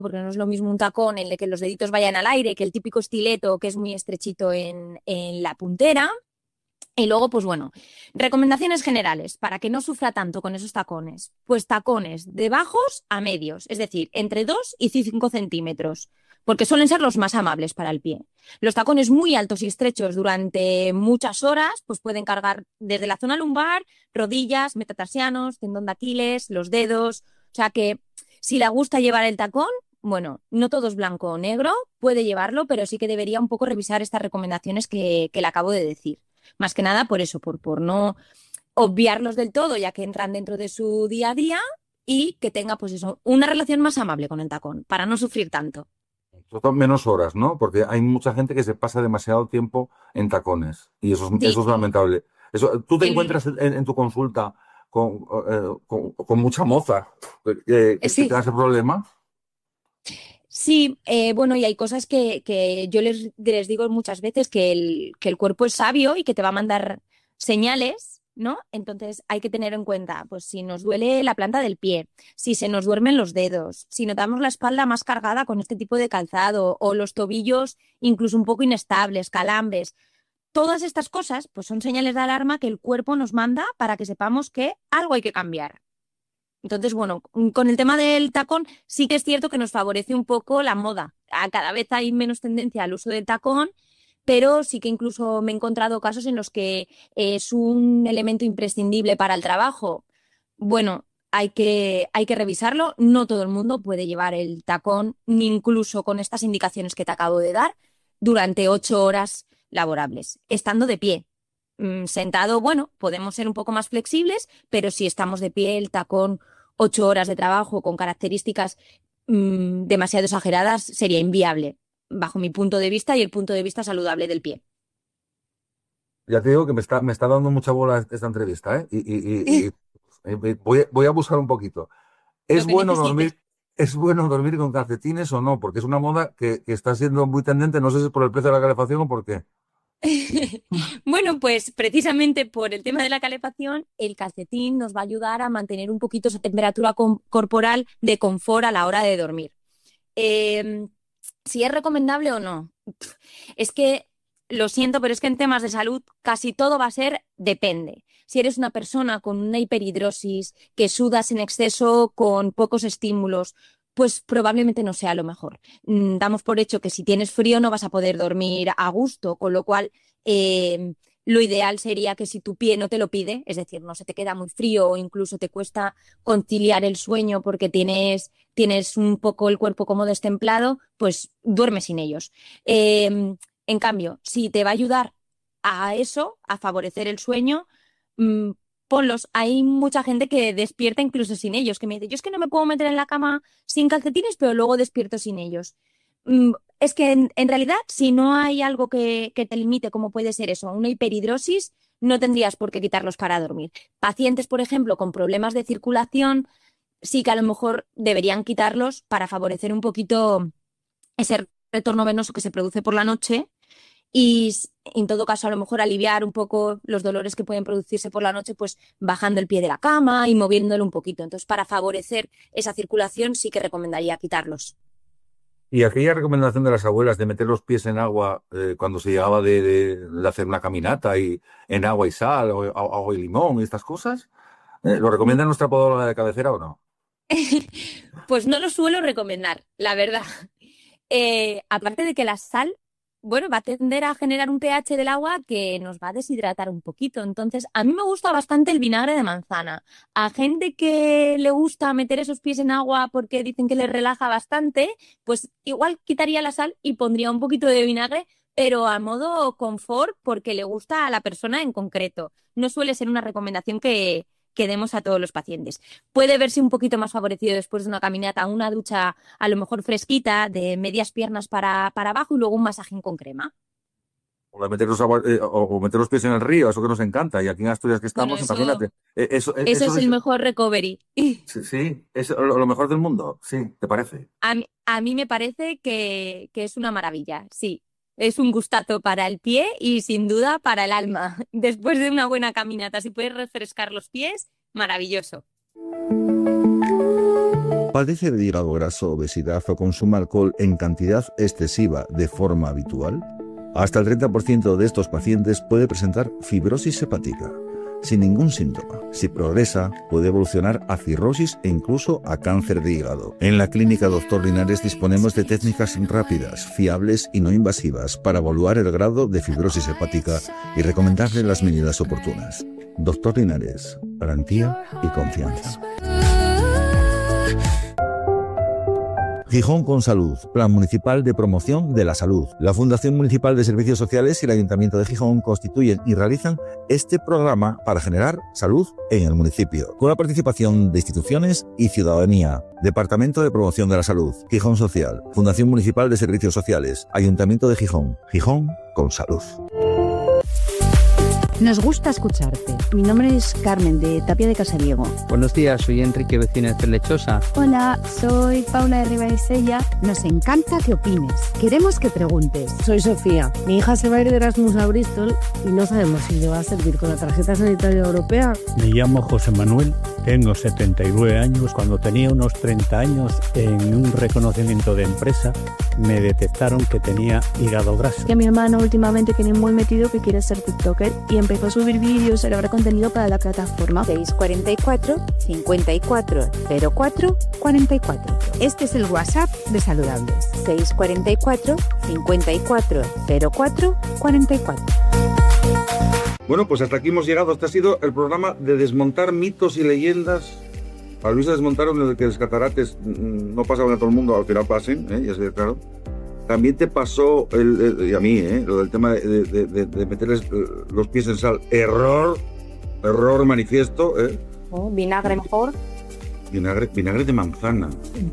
porque no es lo mismo un tacón en el que los deditos vayan al aire que el típico estileto que es muy estrechito en la puntera. Y luego, pues bueno, recomendaciones generales para que no sufra tanto con esos tacones. Pues tacones de bajos a medios, es decir, entre 2 y 5 centímetros, porque suelen ser los más amables para el pie. Los tacones muy altos y estrechos durante muchas horas, pues pueden cargar desde la zona lumbar, rodillas, metatarsianos, tendón de Aquiles, los dedos. O sea que si le gusta llevar el tacón, bueno, no todo es blanco o negro, puede llevarlo, pero sí que debería un poco revisar estas recomendaciones que le acabo de decir. Más que nada por eso, por no obviarlos del todo, ya que entran dentro de su día a día y que tenga, pues eso, una relación más amable con el tacón, para no sufrir tanto. Sobre todo menos horas, ¿no? Porque hay mucha gente que se pasa demasiado tiempo en tacones y eso Sí, es lamentable. Eso, ¿tú te el, encuentras en tu consulta con mucha moza que te sí, da ese problema? sí, bueno, y hay cosas que yo les digo muchas veces que el cuerpo es sabio y que te va a mandar señales, ¿no? Entonces hay que tener en cuenta, pues si nos duele la planta del pie, si se nos duermen los dedos, si notamos la espalda más cargada con este tipo de calzado o los tobillos incluso un poco inestables, calambres. Todas estas cosas, pues son señales de alarma que el cuerpo nos manda para que sepamos que algo hay que cambiar. Entonces, bueno, con el tema del tacón sí que es cierto que nos favorece un poco la moda. Cada vez hay menos tendencia al uso del tacón, pero sí que incluso me he encontrado casos en los que es un elemento imprescindible para el trabajo. Bueno, hay que revisarlo. No todo el mundo puede llevar el tacón, ni incluso con estas indicaciones que te acabo de dar, durante 8 horas laborables, estando de pie. Sentado, bueno, podemos ser un poco más flexibles, pero si estamos de pie, el tacón, 8 horas de trabajo con características demasiado exageradas sería inviable, bajo mi punto de vista y el punto de vista saludable del pie. Ya te digo que me está dando mucha bola esta entrevista, ¿eh? Voy a buscar un poquito. ¿Es Lo que bueno necesites. dormir, es bueno dormir con calcetines o no? Porque es una moda que está siendo muy tendente, no sé si es por el precio de la calefacción o por qué. Bueno, pues precisamente por el tema de la calefacción, el calcetín nos va a ayudar a mantener un poquito esa temperatura corporal de confort a la hora de dormir. Eh, si es recomendable o no. Es que lo siento, pero es que en temas de salud casi todo va a ser depende. Si eres una persona con una hiperhidrosis, que sudas en exceso con pocos estímulos, pues probablemente no sea lo mejor. Damos por hecho que si tienes frío no vas a poder dormir a gusto, con lo cual eh, lo ideal sería que si tu pie no te lo pide, es decir, no se te queda muy frío o incluso te cuesta conciliar el sueño porque tienes un poco el cuerpo como destemplado, pues duerme sin ellos. En cambio, si te va a ayudar a eso, a favorecer el sueño, mm, ponlos. Hay mucha gente que despierta incluso sin ellos, que me dice, yo es que no me puedo meter en la cama sin calcetines, pero luego despierto sin ellos. Es que en realidad, si no hay algo que te limite, como puede ser eso, una hiperhidrosis, no tendrías por qué quitarlos para dormir. Pacientes, por ejemplo, con problemas de circulación, sí que a lo mejor deberían quitarlos para favorecer un poquito ese retorno venoso que se produce por la noche y en todo caso a lo mejor aliviar un poco los dolores que pueden producirse por la noche, pues bajando el pie de la cama y moviéndolo un poquito. Entonces, para favorecer esa circulación sí que recomendaría quitarlos. Y aquella recomendación de las abuelas de meter los pies en agua cuando se llegaba de hacer una caminata y en agua y sal o agua y limón y estas cosas, ¿lo recomienda nuestra podóloga de cabecera o no? Pues no lo suelo recomendar, la verdad. Aparte de que la sal, bueno, va a tender a generar un pH del agua que nos va a deshidratar un poquito. Entonces, a mí me gusta bastante el vinagre de manzana. A gente que le gusta meter esos pies en agua porque dicen que les relaja bastante, pues igual quitaría la sal y pondría un poquito de vinagre, pero a modo confort porque le gusta a la persona en concreto. No suele ser una recomendación que demos a todos los pacientes. Puede verse un poquito más favorecido después de una caminata, una ducha a lo mejor fresquita, de medias piernas para abajo y luego un masajín con crema. O meter los pies en el río, eso que nos encanta. Y aquí en Asturias que Bueno, estamos, eso, imagínate. eso es el mejor recovery. Sí, sí, es lo mejor del mundo, sí, ¿te parece? A mí me parece que es una maravilla, sí. Es un gustazo para el pie y sin duda para el alma. Después de una buena caminata, si puedes refrescar los pies, maravilloso. ¿Padece de hígado graso, obesidad o consume alcohol en cantidad excesiva de forma habitual? Hasta el 30% de estos pacientes puede presentar fibrosis hepática, sin ningún síntoma. Si progresa, puede evolucionar a cirrosis e incluso a cáncer de hígado. En la clínica Dr. Linares disponemos de técnicas rápidas, fiables y no invasivas para evaluar el grado de fibrosis hepática y recomendarle las medidas oportunas. Dr. Linares, garantía y confianza. Gijón con Salud, Plan Municipal de Promoción de la Salud. La Fundación Municipal de Servicios Sociales y el Ayuntamiento de Gijón constituyen y realizan este programa para generar salud en el municipio, con la participación de instituciones y ciudadanía. Departamento de Promoción de la Salud, Gijón Social, Fundación Municipal de Servicios Sociales, Ayuntamiento de Gijón. Gijón con Salud. Nos gusta escucharte. Mi nombre es Carmen, de Tapia de Casariego. Buenos días, soy Enrique, vecino de Cerlechosa. Hola, soy Paula de Ribaisella. Nos encanta que opines. Queremos que preguntes. Soy Sofía. Mi hija se va a ir de Erasmus a Bristol y no sabemos si le va a servir con la tarjeta sanitaria europea. Me llamo José Manuel, tengo 79 años. Cuando tenía unos 30 años, en un reconocimiento de empresa, me detectaron que tenía hígado graso. Que mi hermano últimamente tiene muy metido que quiere ser TikToker y empezó a subir vídeos, elaborar contenido para la plataforma. 644 54 04 44. Este es el WhatsApp de Saludables. 644 54 04 44. Bueno, pues hasta aquí hemos llegado. Este ha sido el programa de desmontar mitos y leyendas. A Luisa desmontaron de que los catarates no pasaban a todo el mundo, al final pasen, ya se claro. También te pasó, y a mí, lo del tema de meterles los pies en sal. Error manifiesto. Vinagre mejor. Vinagre de manzana.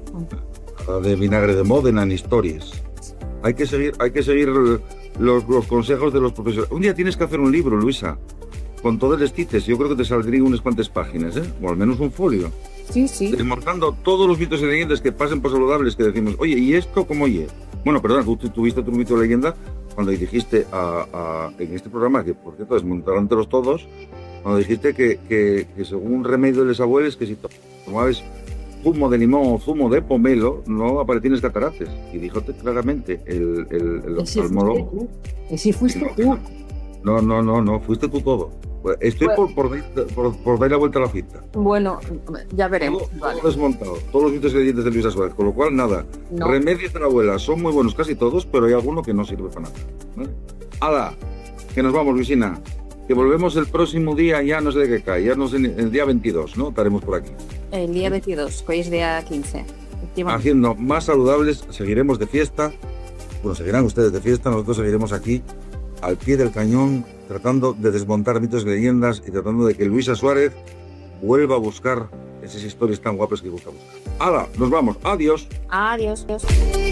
De vinagre de Módena en historias. Hay que seguir los consejos de los profesores. Un día tienes que hacer un libro, Luisa, con todos los tites. Yo creo que te saldrían unas cuantas páginas, o al menos un folio. Sí. Desmontando todos los mitos y leyendas que pasen por saludables, que decimos, oye, ¿y esto cómo oye? Bueno, perdona, tú tuviste tu mito de leyenda cuando dijiste en este programa, que por cierto desmontarontelos todos, cuando dijiste que según un remedio de los abuelos, que si tomabas zumo de limón o zumo de pomelo, no aparecían catarates. Y díjote claramente el oftalmólogo. Ese fuiste tú. No, fuiste tú todo. Estoy por dar la vuelta a la cinta. Bueno, ya veremos. Todo desmontado, todos los mitos y leyendas de Luisa Suárez, con lo cual nada. No. Remedios de la abuela son muy buenos casi todos, pero hay alguno que no sirve para nada. ¿Vale? ¡Hala! Que nos vamos, Luisina. Que volvemos el próximo día, ya no sé de qué cae, ya no sé, el día 22, ¿no? Estaremos por aquí. El día 22, que es día 15. Haciendo más saludables, seguiremos de fiesta. Bueno, seguirán ustedes de fiesta, nosotros seguiremos aquí al pie del cañón, tratando de desmontar mitos y leyendas y tratando de que Luisa Suárez vuelva a buscar esas historias tan guapas que busca buscar. ¡Hala! Nos vamos. Adiós. Adiós.